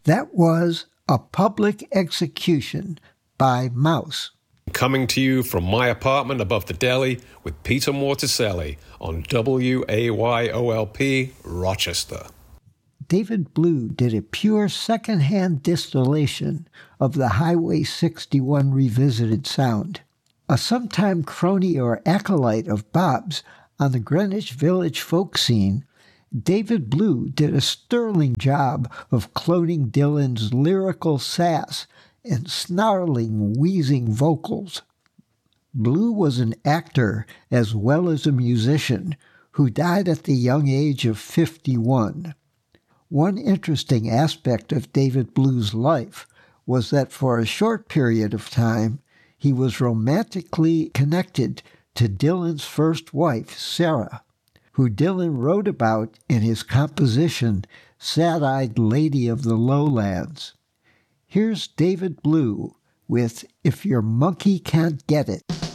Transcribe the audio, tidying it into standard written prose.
That was A Public Execution by Mouse. Coming to you from my apartment above the deli with Peter Mortiselli on WAYOLP Rochester. David Blue did a pure second-hand distillation of the Highway 61 revisited sound. A sometime crony or acolyte of Bob's on the Greenwich Village folk scene, David Blue did a sterling job of cloning Dylan's lyrical sass and snarling, wheezing vocals. Blue was an actor as well as a musician who died at the young age of 51. One interesting aspect of David Blue's life was that for a short period of time, he was romantically connected to Dylan's first wife, Sarah, who Dylan wrote about in his composition, Sad-Eyed Lady of the Lowlands. Here's David Blue with If Your Monkey Can't Get It.